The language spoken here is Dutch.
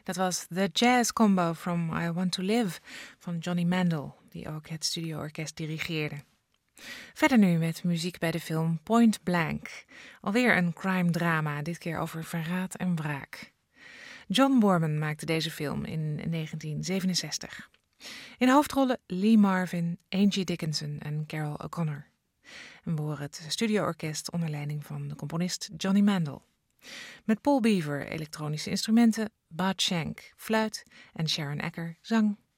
Dat was The Jazz Combo from I Want to Live van Johnny Mandel, die ook het studioorkest dirigeerde. Verder nu met muziek bij de film Point Blank. Alweer een crime-drama, dit keer over verraad en wraak. John Boorman maakte deze film in 1967. In de hoofdrollen Lee Marvin, Angie Dickinson en Carol O'Connor. En we horen het studioorkest onder leiding van de componist Johnny Mandel. Met Paul Beaver elektronische instrumenten, Bud Shank fluit en Sharon Ecker zang.